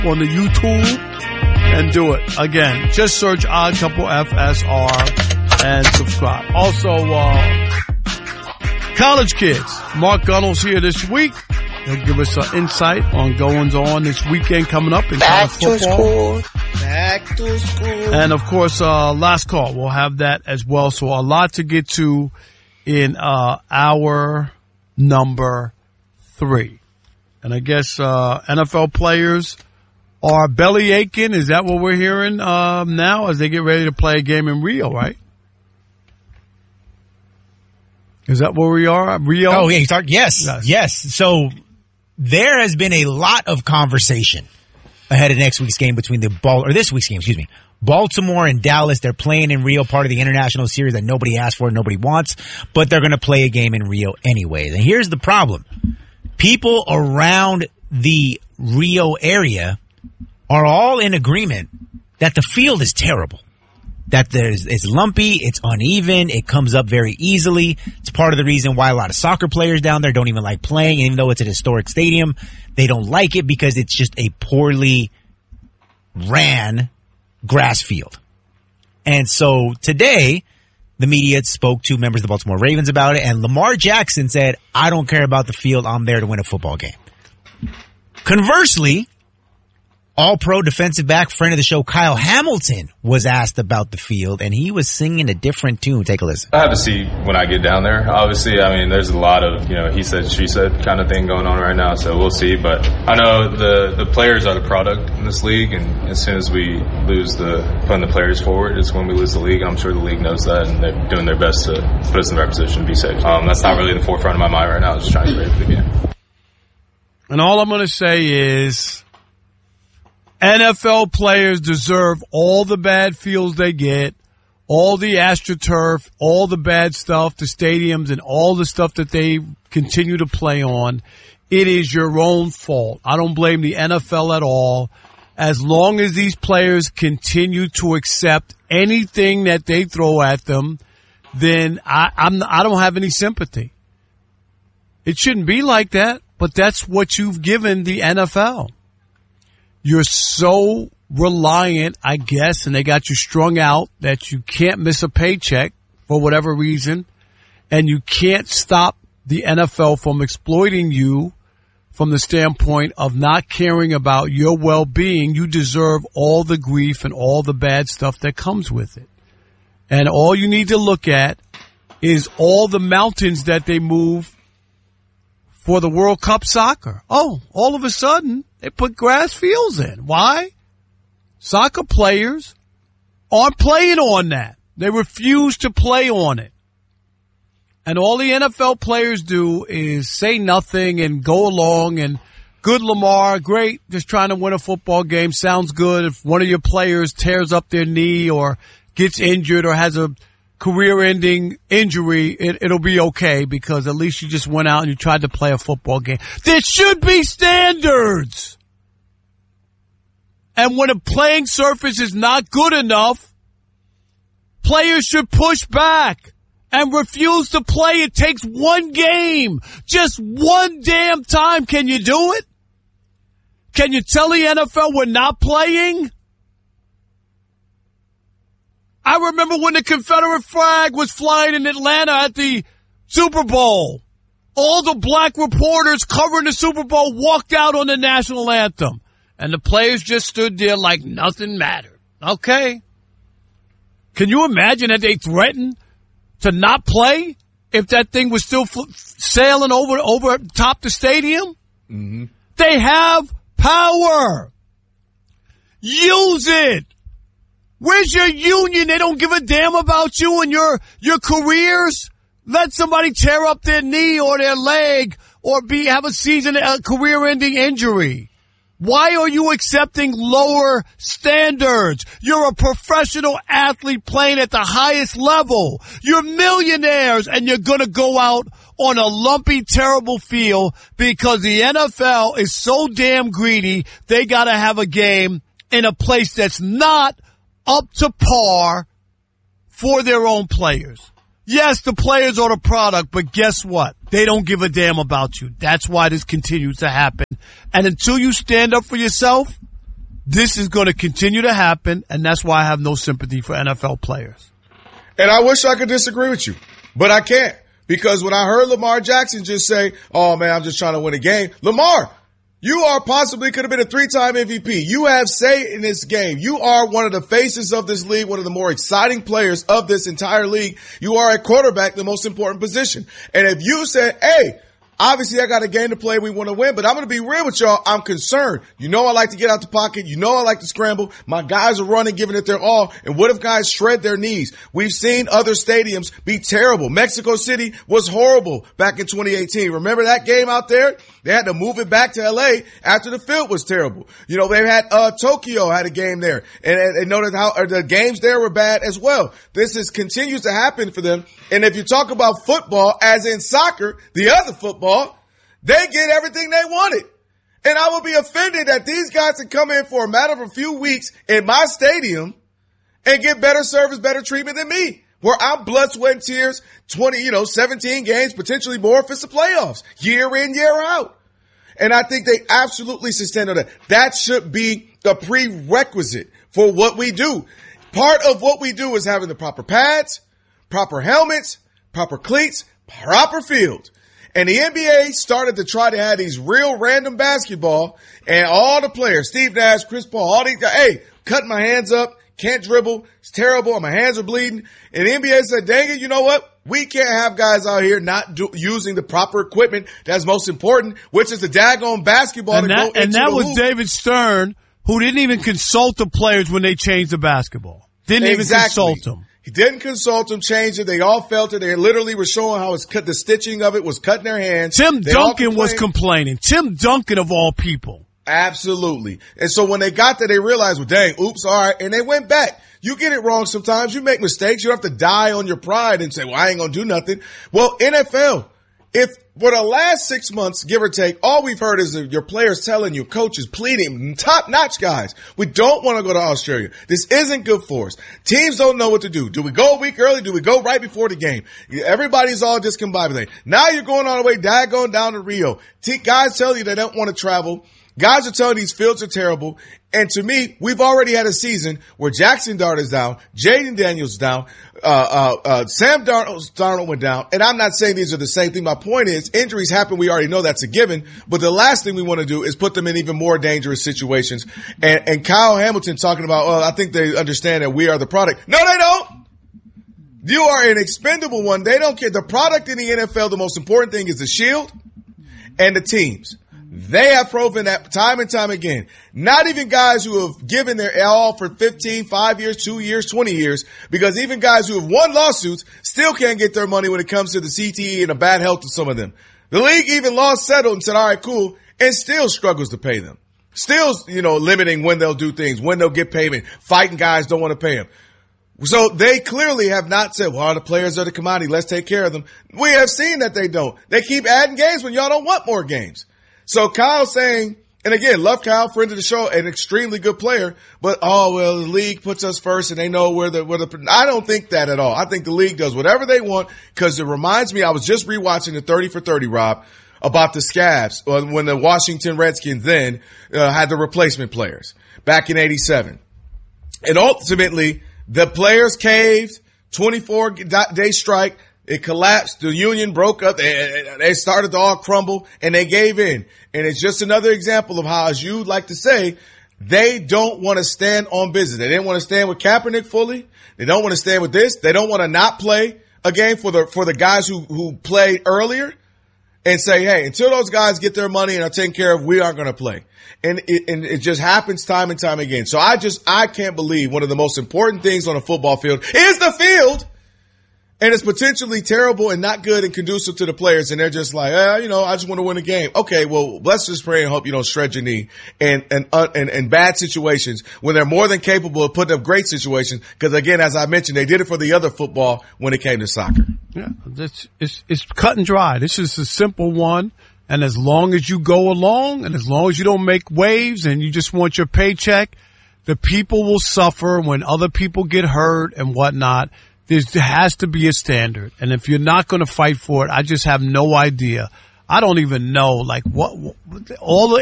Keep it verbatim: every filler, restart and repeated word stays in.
on the YouTube and do it. Again, just search Odd Couple F S R and subscribe. Also, uh, college kids. Mark Gunnell's here this week. He'll give us an insight on goings on this weekend coming up in Back college football. to school. Back to school. And of course, uh, last call. We'll have that as well. So a lot to get to in, uh, hour number three. And I guess, uh, N F L players are belly aching. Is that what we're hearing, um, now as they get ready to play a game in Rio, right? Is that where we are? Rio? Oh, yeah. You start, yes, yes. Yes. So there has been a lot of conversation ahead of next week's game between the ball, or this week's game, excuse me, Baltimore and Dallas. They're playing in Rio, part of the international series that nobody asked for, nobody wants, but they're going to play a game in Rio anyways. And here's the problem. People around the Rio area are all in agreement that the field is terrible. That there's, it's lumpy, it's uneven, it comes up very easily. It's part of the reason why a lot of soccer players down there don't even like playing, even though it's an historic stadium. They don't like it because it's just a poorly ran grass field. And so today, the media spoke to members of the Baltimore Ravens about it, and Lamar Jackson said, I don't care about the field, I'm there to win a football game. Conversely, All-Pro defensive back, friend of the show, Kyle Hamilton, was asked about the field, and he was singing a different tune. Take a listen. I have to see when I get down there. Obviously, I mean, there's a lot of, you know, he said, she said kind of thing going on right now, so we'll see. But I know the, the players are the product in this league, and as soon as we lose the putting the players forward is when we lose the league. I'm sure the league knows that, and they're doing their best to put us in the right position to be safe. Um, that's not really the forefront of my mind right now. I'm just trying to get ready for the game. And all I'm going to say is N F L players deserve all the bad fields they get, all the AstroTurf, all the bad stuff, the stadiums, and all the stuff that they continue to play on. It is your own fault. I don't blame the N F L at all. As long as these players continue to accept anything that they throw at them, then I, I'm, I don't have any sympathy. It shouldn't be like that, but that's what you've given the N F L. You're so reliant, I guess, and they got you strung out that you can't miss a paycheck for whatever reason, and you can't stop the N F L from exploiting you from the standpoint of not caring about your well-being. You deserve all the grief and all the bad stuff that comes with it. And all you need to look at is all the mountains that they move for the World Cup soccer. Oh, all of a sudden, they put grass fields in. Why? Soccer players aren't playing on that. They refuse to play on it. And all the N F L players do is say nothing and go along and good Lamar, great, just trying to win a football game. Sounds good. If one of your players tears up their knee or gets injured or has a career-ending injury, it, it'll be okay because at least you just went out and you tried to play a football game. There should be standards. And when a playing surface is not good enough, players should push back and refuse to play. It takes one game, just one damn time. Can you do it? Can you tell the N F L we're not playing? I remember when the Confederate flag was flying in Atlanta at the Super Bowl. All the black reporters covering the Super Bowl walked out on the national anthem. And the players just stood there like nothing mattered. Okay. Can you imagine that they threatened to not play if that thing was still fl- sailing over over top the stadium? Mm-hmm. They have power. Use it. Where's your union? They don't give a damn about you and your your careers. Let somebody tear up their knee or their leg or be have a season a career-ending injury. Why are you accepting lower standards? You're a professional athlete playing at the highest level. You're millionaires and you're going to go out on a lumpy, terrible field because the N F L is so damn greedy. They got to have a game in a place that's not up to par for their own players. Yes, the players are the product, but guess what? They don't give a damn about you. That's why this continues to happen. And until you stand up for yourself, this is going to continue to happen, and that's why I have no sympathy for N F L players. And I wish I could disagree with you, but I can't. Because when I heard Lamar Jackson just say, oh, man, I'm just trying to win a game. Lamar, you are possibly could have been a three-time M V P. You have say in this game. You are one of the faces of this league, one of the more exciting players of this entire league. You are at quarterback, the most important position. And if you said, hey, obviously I got a game to play, we want to win, but I'm going to be real with y'all. I'm concerned. You know I like to get out the pocket. You know I like to scramble. My guys are running, giving it their all. And what if guys shred their knees? We've seen other stadiums be terrible. Mexico City was horrible back in twenty eighteen. Remember that game out there? They had to move it back to L A after the field was terrible. You know, they had, uh, Tokyo had a game there, and, and, and noted how or the games there were bad as well. This is continues to happen for them. And if you talk about football, as in soccer, the other football, they get everything they wanted. And I will be offended that these guys can come in for a matter of a few weeks in my stadium and get better service, better treatment than me, where I'm blood, sweat, and tears, twenty, you know, seventeen games, potentially more if it's the playoffs, year in, year out. And I think they absolutely should stand on that. That should be the prerequisite for what we do. Part of what we do is having the proper pads, proper helmets, proper cleats, proper field. And the N B A started to try to have these real random basketball, and all the players, Steve Nash, Chris Paul, all these guys, hey, cutting my hands up, can't dribble, it's terrible, my hands are bleeding. And the N B A said, dang it, you know what? We can't have guys out here not do, using the proper equipment that's most important, which is the daggone basketball. And to that, go and into that the was hoop. David Stern, who didn't even consult the players when they changed the basketball. Didn't Exactly. even consult them. He didn't consult them, change it. They all felt it. They literally were showing how it's cut. The stitching of it was cutting their hands. Tim They all Duncan was complained. complaining. Tim Duncan of all people. Absolutely. And so when they got there, they realized, well, dang, oops, all right. And they went back. You get it wrong sometimes. You make mistakes. You don't have to die on your pride and say, well, I ain't going to do nothing. Well, N F L, if for the last six months, give or take, all we've heard is your players telling you, coaches pleading, top-notch guys, we don't want to go to Australia. This isn't good for us. Teams don't know what to do. Do we go a week early? Do we go right before the game? Everybody's all discombobulated. Now you're going all the way, daggone down to Rio. T- guys tell you they don't want to travel. Guys are telling these fields are terrible. And to me, we've already had a season where Jackson Dart is down, Jaden Daniels is down, uh, uh, uh, Sam Darnold, Darnold went down. And I'm not saying these are the same thing. My point is injuries happen. We already know that's a given. But the last thing we want to do is put them in even more dangerous situations. And, and Kyle Hamilton talking about, oh, I think they understand that we are the product. No, they don't. You are an expendable one. They don't care. The product in the N F L, the most important thing is the shield and the teams. They have proven that time and time again. Not even guys who have given their all for fifteen, five years, two years, twenty years, because even guys who have won lawsuits still can't get their money when it comes to the C T E and the bad health of some of them. The league even lost, settled, and said, all right, cool, and still struggles to pay them. Still, you know, limiting when they'll do things, when they'll get payment. Fighting guys don't want to pay them. So they clearly have not said, well, the players are the commodity, let's take care of them. We have seen that they don't. They keep adding games when y'all don't want more games. So Kyle saying, and again, love Kyle, friend of the show, an extremely good player, but oh, well, the league puts us first and they know where the, where the, I don't think that at all. I think the league does whatever they want because it reminds me, I was just rewatching the thirty for thirty, Rob, about the Scabs when the Washington Redskins then uh, had the replacement players back in eighty-seven. And ultimately, the players caved, twenty-four day strike. It collapsed. The union broke up. They, they started to all crumble and they gave in. And it's just another example of how, as you like to say, they don't want to stand on business. They didn't want to stand with Kaepernick fully. They don't want to stand with this. They don't want to not play a game for the, for the guys who, who played earlier and say, hey, until those guys get their money and are taken care of, we aren't going to play. And it, and it just happens time and time again. So I just, I can't believe one of the most important things on a football field is the field. And it's potentially terrible and not good and conducive to the players. And they're just like, eh, you know, I just want to win a game. Okay, well, let's just pray and hope you don't shred your knee and, and, uh, and, and bad situations when they're more than capable of putting up great situations. Because again, as I mentioned, they did it for the other football when it came to soccer. Yeah, it's, it's, it's cut and dry. This is a simple one. And as long as you go along and as long as you don't make waves and you just want your paycheck, the people will suffer when other people get hurt and whatnot. There has to be a standard. And if you're not going to fight for it, I just have no idea. I don't even know, like, what, what all the